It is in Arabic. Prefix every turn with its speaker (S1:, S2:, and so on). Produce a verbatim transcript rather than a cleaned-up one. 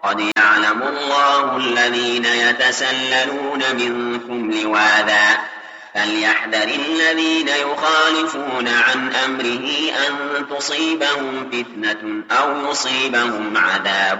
S1: قد يعلم الله الذين يتسللون منكم لواذا فليحذر الذين يخالفون عن أمره أن تصيبهم فتنة أو يصيبهم عذاب